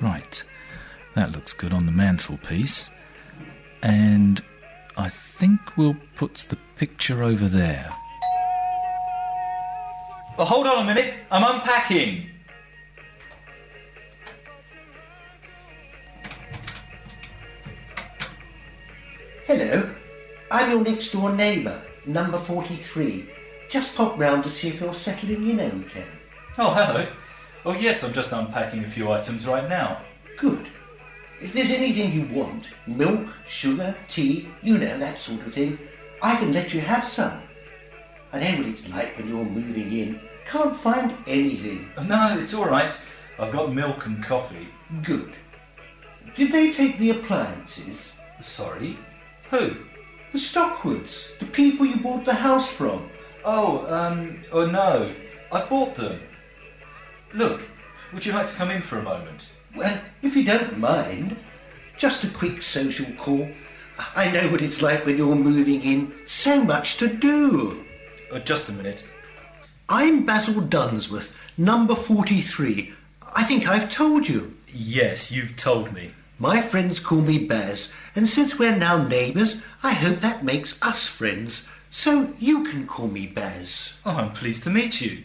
Right, that looks good on the mantelpiece. And I think we'll put the picture over there. Oh, hold on a minute, I'm unpacking. Hello, I'm your next door neighbour, number 43. Just popped round to see if you're settling in okay. Oh, hello. Oh, yes, I'm just unpacking a few items right now. Good. If there's anything you want, milk, sugar, tea, you know, that sort of thing, I can let you have some. I know what it's like when you're moving in. Can't find anything. No, it's all right. I've got milk and coffee. Good. Did they take the appliances? Sorry? Who? The Stockwoods, the people you bought the house from. Oh no, I bought them. Look, would you like to come in for a moment? Well, if you don't mind, just a quick social call. I know what it's like when you're moving in. So much to do. Just a minute. I'm Basil Dunsworth, number 43. I think I've told you. Yes, you've told me. My friends call me Baz, and since we're now neighbours, I hope that makes us friends. So you can call me Baz. Oh, I'm pleased to meet you,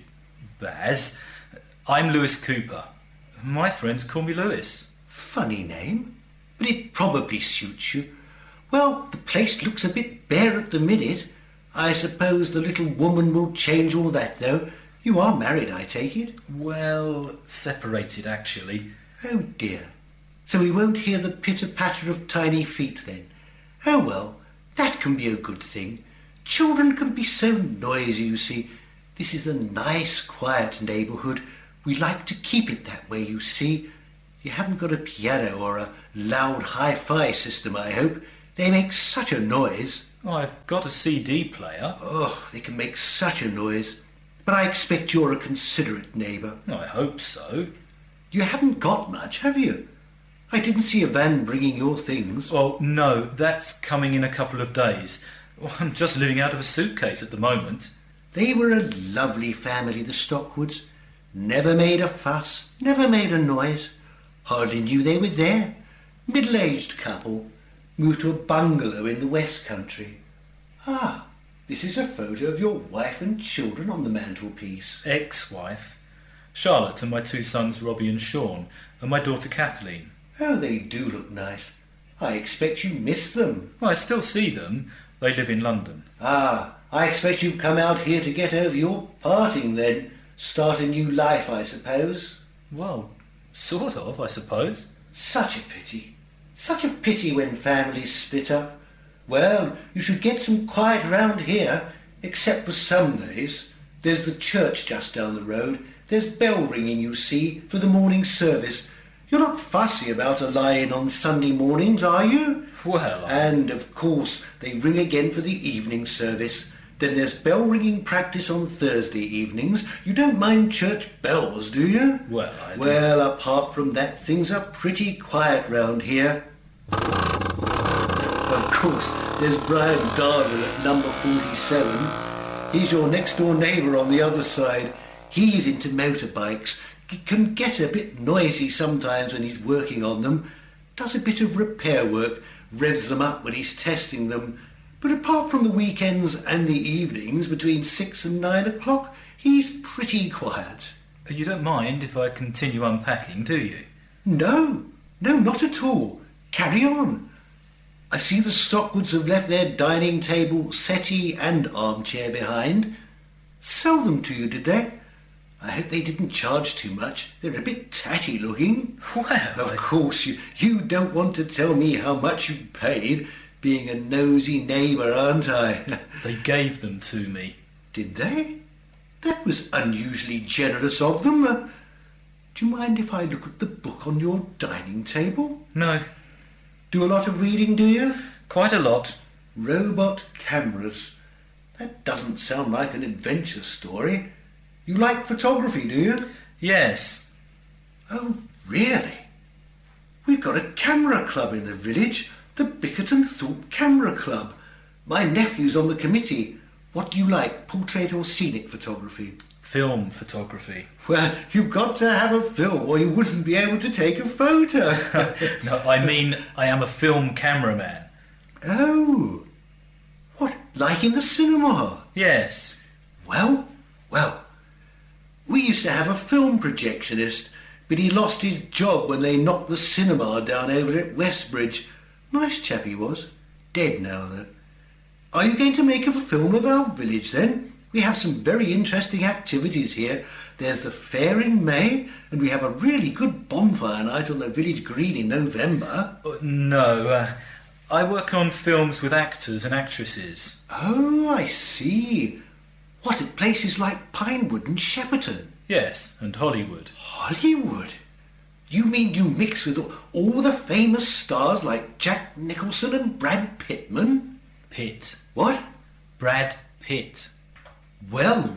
Baz. I'm Lewis Cooper. My friends call me Lewis. Funny name, but it probably suits you. Well, the place looks a bit bare at the minute. I suppose the little woman will change all that, though. You are married, I take it? Well, separated, actually. Oh, dear. So we won't hear the pitter-patter of tiny feet, then? Oh, well, that can be a good thing. Children can be so noisy, you see. This is a nice, quiet neighbourhood. We like to keep it that way, you see. You haven't got a piano or a loud hi-fi system, I hope. They make such a noise. Oh, I've got a CD player. Oh, they can make such a noise. But I expect you're a considerate neighbour. I hope so. You haven't got much, have you? I didn't see a van bringing your things. Oh, no, that's coming in a couple of days. Well, I'm just living out of a suitcase at the moment. They were a lovely family, the Stockwoods. Never made a fuss, never made a noise. Hardly knew they were there. Middle-aged couple. Moved to a bungalow in the West Country. Ah, this is a photo of your wife and children on the mantelpiece. Ex-wife. Charlotte and my two sons Robbie and Sean, and my daughter Kathleen. Oh, they do look nice. I expect you miss them. Well, I still see them. They live in London. Ah, I expect you've come out here to get over your parting then. Start a new life, I suppose. Well, sort of, I suppose. Such a pity. Such a pity when families split up. Well, you should get some quiet round here, except for Sundays. There's the church just down the road. There's bell ringing, you see, for the morning service. You're not fussy about a lie-in on Sunday mornings, are you? Well, And, of course, they ring again for the evening service. Then there's bell-ringing practice on Thursday evenings. You don't mind church bells, do you? Well, I do. Well, apart from that, things are pretty quiet round here. Of course, there's Brian Gardner at number 47. He's your next-door neighbour on the other side. He's into motorbikes. He can get a bit noisy sometimes when he's working on them. Does a bit of repair work, revs them up when he's testing them. But apart from the weekends and the evenings between 6 and 9 o'clock, he's pretty quiet. You don't mind if I continue unpacking, do you? No, not at all. Carry on. I see the Stockwoods have left their dining table, settee and armchair behind. Sell them to you, did they? I hope they didn't charge too much. They're a bit tatty looking. Well, Of course, you don't want to tell me how much you paid, being a nosy neighbour, aren't I? They gave them to me. Did they? That was unusually generous of them. Do you mind if I look at the book on your dining table? No, Do a lot of reading, do you? quite a lot. Robot cameras. That doesn't sound like an adventure story. You like photography, do you? Yes. Oh, really? We've got a camera club in the village, the Bickerton Thorpe Camera Club. My nephew's on the committee. What do you like, portrait or scenic photography? film photography. Well, you've got to have a film or you wouldn't be able to take a photo. No, I mean I am a film cameraman. Oh. What, like in the cinema? Yes. Well. We used to have a film projectionist, but he lost his job when they knocked the cinema down over at Westbridge. Nice chap he was. Dead now, though. Are you going to make a film of our village, then? We have some very interesting activities here. There's the fair in May, and we have a really good bonfire night on the village green in November. No, I work on films with actors and actresses. Oh, I see. What, at places like Pinewood and Shepperton? Yes, and Hollywood. Hollywood? You mean you mix with all the famous stars like Jack Nicholson and Brad Pittman? Pitt. What? Brad Pitt. Well.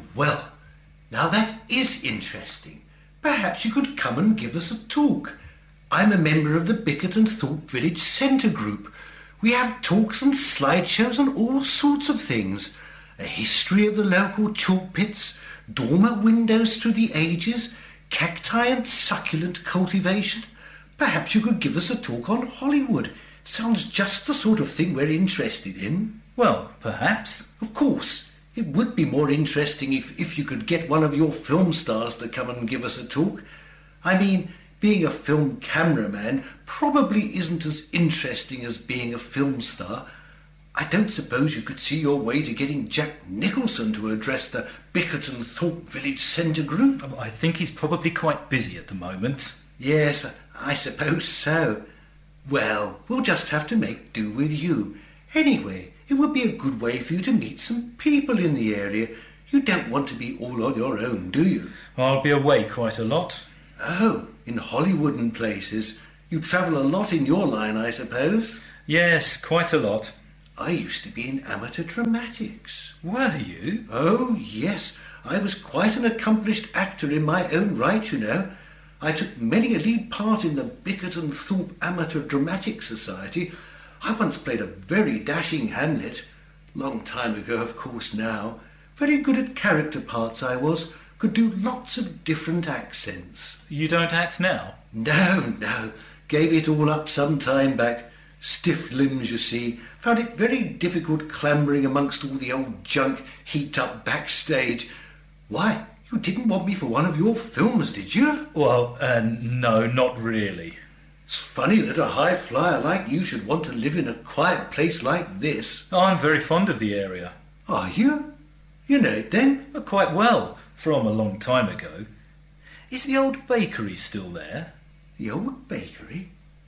Now that is interesting. Perhaps you could come and give us a talk. I'm a member of the Bickerton Thorpe Village Centre Group. We have talks and slideshows and all sorts of things. A history of the local chalk pits, dormer windows through the ages, cacti and succulent cultivation. Perhaps you could give us a talk on Hollywood. Sounds just the sort of thing we're interested in. Well, perhaps. Of course. It would be more interesting if you could get one of your film stars to come and give us a talk. I mean, being a film cameraman probably isn't as interesting as being a film star. I don't suppose you could see your way to getting Jack Nicholson to address the Bickerton Thorpe Village Centre Group. I think he's probably quite busy at the moment. Yes, I suppose so. Well, we'll just have to make do with you. Anyway, it would be a good way for you to meet some people in the area. You don't want to be all on your own, do you? I'll be away quite a lot. Oh, in Hollywood and places. You travel a lot in your line, I suppose? Yes, quite a lot. I used to be in amateur dramatics. Were you? Oh, yes. I was quite an accomplished actor in my own right, you know. I took many a lead part in the Bickerton Thorpe Amateur Dramatic Society. I once played a very dashing Hamlet. Long time ago, of course, now. Very good at character parts I was. Could do lots of different accents. You don't act now? No. Gave it all up some time back. Stiff limbs, you see. Found it very difficult clambering amongst all the old junk heaped up backstage. Why, you didn't want me for one of your films, did you? Well, no, not really. It's funny that a high flyer like you should want to live in a quiet place like this. I'm very fond of the area. Are you? You know it then? Quite well, from a long time ago. Is the old bakery still there? The old bakery?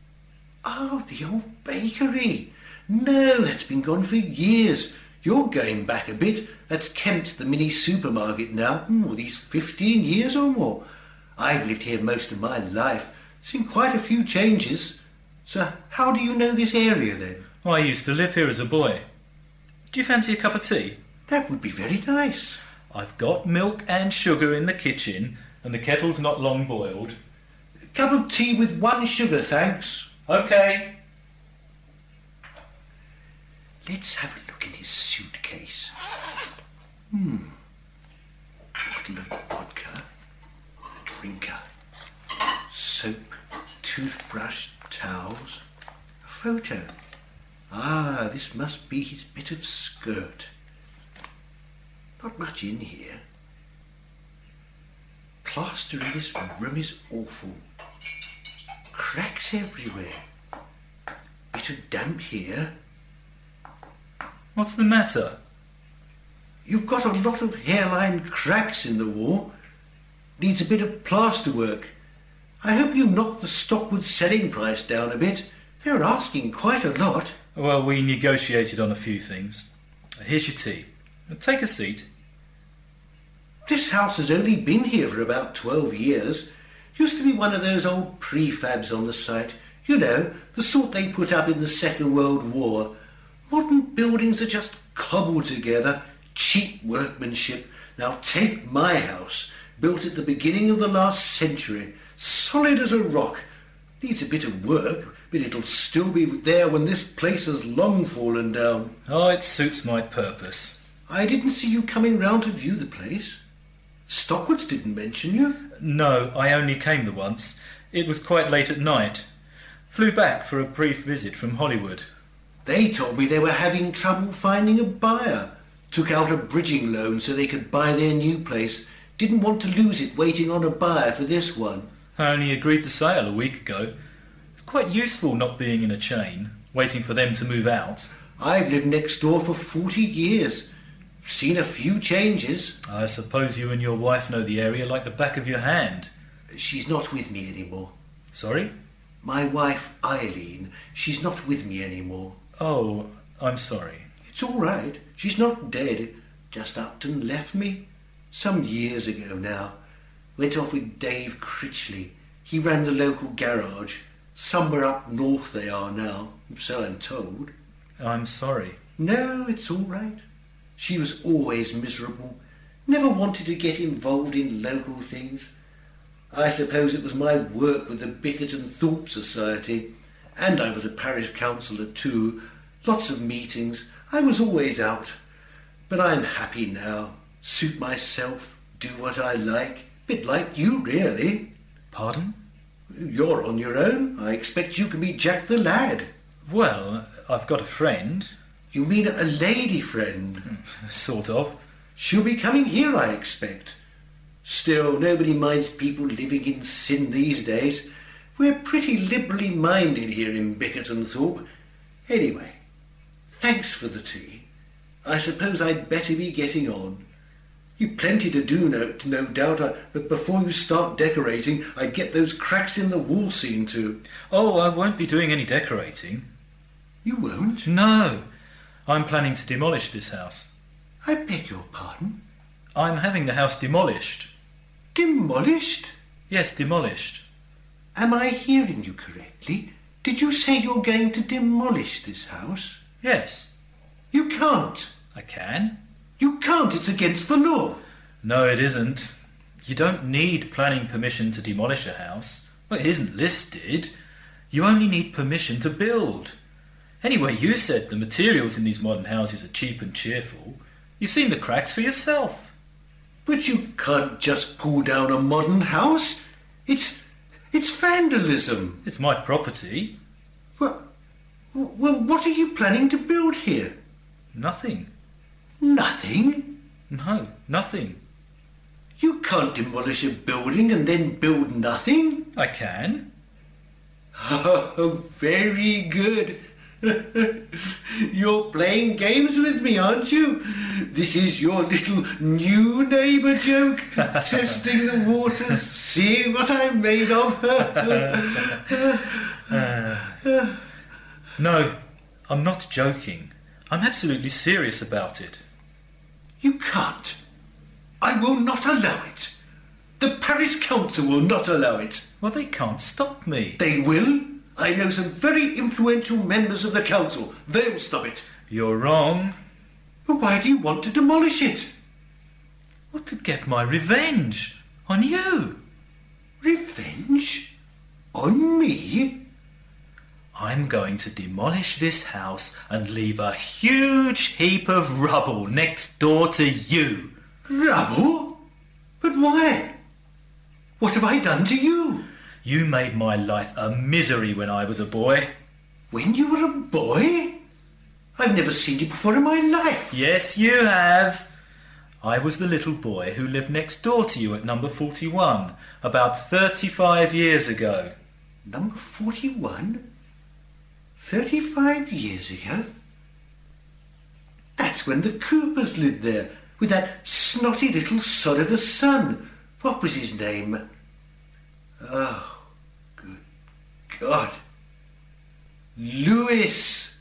Oh, the old bakery. No, that's been gone for years. You're going back a bit. That's Kemp's, the mini supermarket now. These 15 years or more. I've lived here most of my life. Seen quite a few changes. So how do you know this area then? I used to live here as a boy. Do you fancy a cup of tea? That would be very nice. I've got milk and sugar in the kitchen, and the kettle's not long boiled. A cup of tea with 1 sugar, thanks. OK. Let's have a look in his suitcase. Bottle of vodka, a drinker, soap, toothbrush, towels, a photo. Ah, this must be his bit of skirt. Not much in here. Plaster in this room is awful. Cracks everywhere. Bit of damp here. What's the matter? You've got a lot of hairline cracks in the wall. Needs a bit of plaster work. I hope you knocked the Stockwood selling price down a bit. They're asking quite a lot. Well, we negotiated on a few things. Here's your tea. Take a seat. This house has only been here for about 12 years. Used to be one of those old prefabs on the site. You know, the sort they put up in the Second World War. Modern buildings are just cobbled together. Cheap workmanship. Now take my house. Built at the beginning of the last century. Solid as a rock. Needs a bit of work, but it'll still be there when this place has long fallen down. Oh, it suits my purpose. I didn't see you coming round to view the place. Stockwoods didn't mention you. No, I only came the once. It was quite late at night. Flew back for a brief visit from Hollywood. They told me they were having trouble finding a buyer. Took out a bridging loan so they could buy their new place. Didn't want to lose it waiting on a buyer for this one. I only agreed the sale a week ago. It's quite useful not being in a chain, waiting for them to move out. I've lived next door for 40 years. Seen a few changes. I suppose you and your wife know the area like the back of your hand. She's not with me anymore. Sorry? My wife, Eileen, she's not with me anymore. Oh, I'm sorry. It's all right. She's not dead. Just up and left me. Some years ago now. Went off with Dave Critchley. He ran the local garage. Somewhere up north they are now, so I'm told. I'm sorry. No, it's all right. She was always miserable. Never wanted to get involved in local things. I suppose it was my work with the Bickerton Thorpe Society. And I was a parish councillor too. Lots of meetings. I was always out. But I'm happy now. Suit myself. Do what I like. Bit like you, really. Pardon? You're on your own. I expect you can be Jack the Lad. Well, I've got a friend. You mean a lady friend? Sort of. She'll be coming here, I expect. Still, nobody minds people living in sin these days. We're pretty liberally minded here in Bickerton Thorpe. Anyway, thanks for the tea. I suppose I'd better be getting on. You've plenty to do, no doubt, but before you start decorating, I'd get those cracks in the wall seen to. Oh, I won't be doing any decorating. You won't? No. I'm planning to demolish this house. I beg your pardon? I'm having the house demolished. Demolished? Yes, demolished. Am I hearing you correctly? Did you say you're going to demolish this house? Yes. You can't. I can. You can't. It's against the law. No, it isn't. You don't need planning permission to demolish a house. Well, it isn't listed. You only need permission to build. Anyway, you said the materials in these modern houses are cheap and cheerful. You've seen the cracks for yourself. But you can't just pull down a modern house. It's vandalism. It's my property. Well, what are you planning to build here? Nothing. Nothing? No, nothing. You can't demolish a building and then build nothing? I can. Oh, very good. You're playing games with me, aren't you? This is your little new neighbour joke. Testing the waters, seeing what I'm made of. No, I'm not joking. I'm absolutely serious about it. You can't. I will not allow it. The parish council will not allow it. Well, they can't stop me. They will. I know some very influential members of the council. They'll stop it. You're wrong. But why do you want to demolish it? Well, to get my revenge on you. Revenge? On me? I'm going to demolish this house and leave a huge heap of rubble next door to you. Rubble? But why? What have I done to you? You made my life a misery when I was a boy. When you were a boy? I've never seen you before in my life. Yes, you have. I was the little boy who lived next door to you at number 41, about 35 years ago. Number 41? 35 years ago? That's when the Coopers lived there, with that snotty little sod of a son. What was his name? Oh, good God. Louis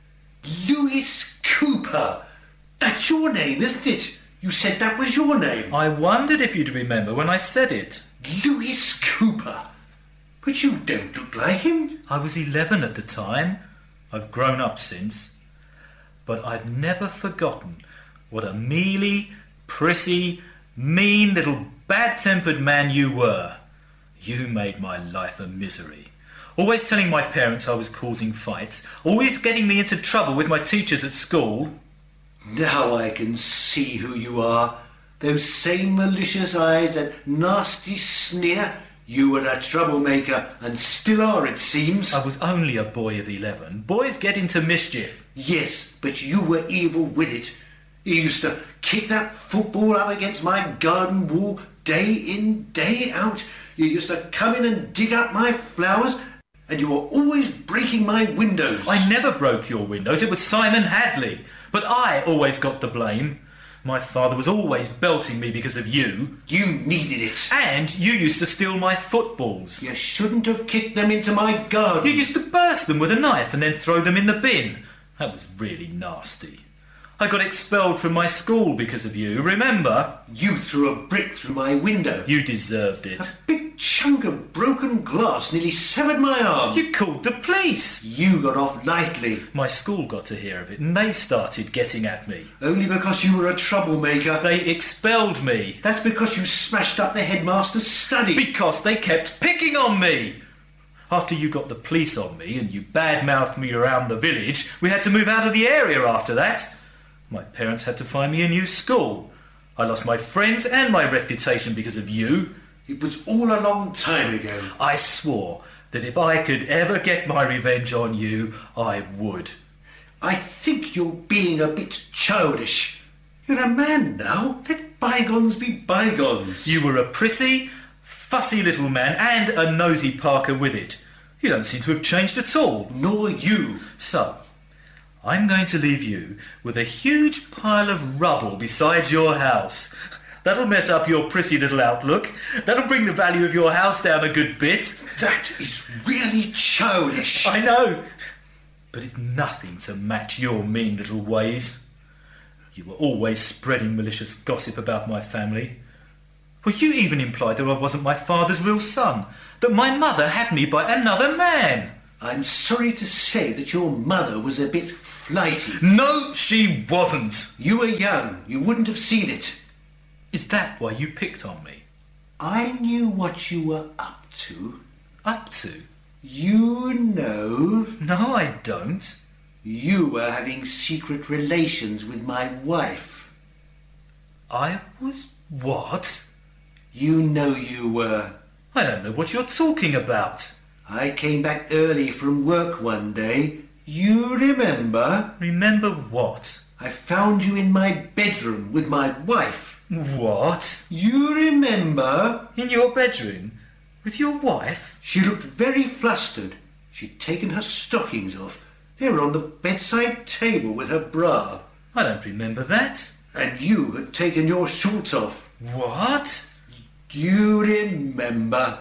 Cooper. That's your name, isn't it? You said that was your name. I wondered if you'd remember when I said it. Louis Cooper. But you don't look like him. I was 11 at the time. I've grown up since. But I've never forgotten what a mealy, prissy, mean little bad-tempered man you were. You made my life a misery. Always telling my parents I was causing fights. Always getting me into trouble with my teachers at school. Now I can see who you are. Those same malicious eyes, that nasty sneer. You were a troublemaker, and still are, it seems. I was only a boy of 11. Boys get into mischief. Yes, but you were evil with it. You used to kick that football up against my garden wall day in, day out. You used to come in and dig up my flowers, and you were always breaking my windows. I never broke your windows. It was Simon Hadley. But I always got the blame. My father was always belting me because of you. You needed it. And you used to steal my footballs. You shouldn't have kicked them into my garden. You used to burst them with a knife and then throw them in the bin. That was really nasty. I got expelled from my school because of you, remember? You threw a brick through my window. You deserved it. A big chunk of broken glass nearly severed my arm. You called the police. You got off lightly. My school got to hear of it and they started getting at me. Only because you were a troublemaker. They expelled me. That's because you smashed up the headmaster's study. Because they kept picking on me. After you got the police on me and you bad-mouthed me around the village, we had to move out of the area after that. My parents had to find me a new school. I lost my friends and my reputation because of you. It was all a long time ago. I swore that if I could ever get my revenge on you, I would. I think you're being a bit childish. You're a man now. Let bygones be bygones. You were a prissy, fussy little man and a nosy Parker with it. You don't seem to have changed at all. Nor you. So, I'm going to leave you with a huge pile of rubble beside your house. That'll mess up your prissy little outlook. That'll bring the value of your house down a good bit. That is really childish. I know, but it's nothing to match your mean little ways. You were always spreading malicious gossip about my family. Well, you even implied that I wasn't my father's real son, that my mother had me by another man. I'm sorry to say that your mother was a bit flighty. No, she wasn't. You were young. You wouldn't have seen it. Is that why you picked on me? I knew what you were up to. Up to? You know. No, I don't. You were having secret relations with my wife. I was what? You know you were. I don't know what you're talking about. I came back early from work one day. You remember? Remember what? I found you in my bedroom with my wife. What? You remember? In your bedroom? With your wife? She looked very flustered. She'd taken her stockings off. They were on the bedside table with her bra. I don't remember that. And you had taken your shorts off. What? You remember?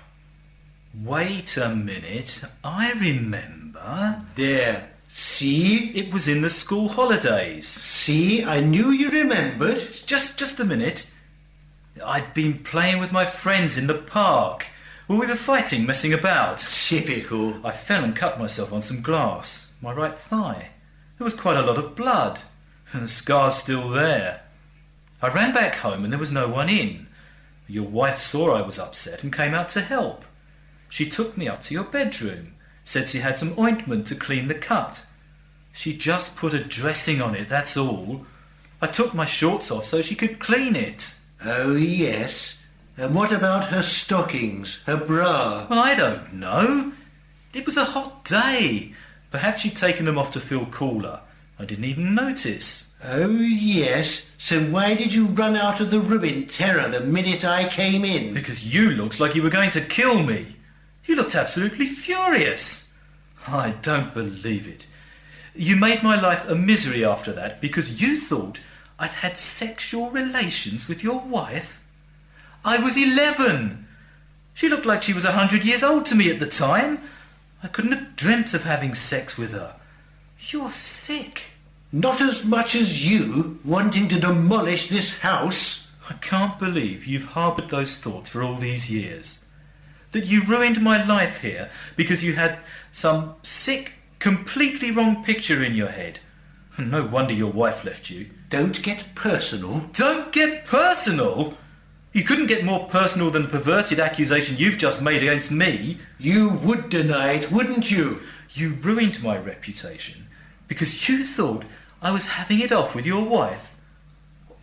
Wait a minute. I remember. There. See? It was in the school holidays. See? I knew you remembered. Just a minute. I'd been playing with my friends in the park. Well, we were fighting, messing about. Typical. I fell and cut myself on some glass. My right thigh. There was quite a lot of blood. And the scar's still there. I ran back home and there was no one in. Your wife saw I was upset and came out to help. She took me up to your bedroom, said she had some ointment to clean the cut. She just put a dressing on it, that's all. I took my shorts off so she could clean it. Oh, yes. And what about her stockings, her bra? Well, I don't know. It was a hot day. Perhaps she'd taken them off to feel cooler. I didn't even notice. Oh, yes. So why did you run out of the room in terror the minute I came in? Because you looked like you were going to kill me. You looked absolutely furious. I don't believe it. You made my life a misery after that because you thought I'd had sexual relations with your wife. I was 11. She looked like she was 100 years old to me at the time. I couldn't have dreamt of having sex with her. You're sick. Not as much as you wanting to demolish this house. I can't believe you've harboured those thoughts for all these years. That you ruined my life here because you had some sick, completely wrong picture in your head. No wonder your wife left you. Don't get personal. Don't get personal? You couldn't get more personal than the perverted accusation you've just made against me. You would deny it, wouldn't you? You ruined my reputation because you thought I was having it off with your wife.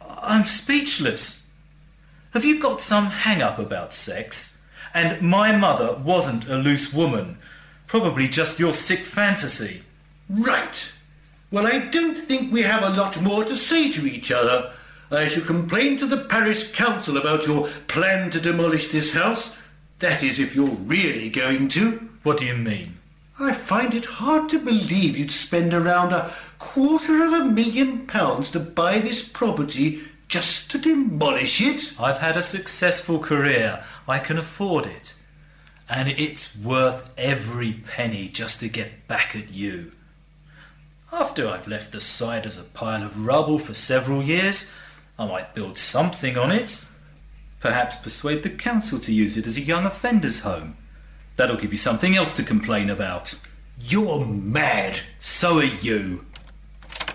I'm speechless. Have you got some hang-up about sex? And my mother wasn't a loose woman. Probably just your sick fantasy. Right. Well, I don't think we have a lot more to say to each other. I shall complain to the parish council about your plan to demolish this house. That is, if you're really going to. What do you mean? I find it hard to believe you'd spend around £250,000 to buy this property just to demolish it. I've had a successful career. I can afford it. And it's worth every penny just to get back at you. After I've left the site as a pile of rubble for several years, I might build something on it. Perhaps persuade the council to use it as a young offenders' home. That'll give you something else to complain about. You're mad. So are you.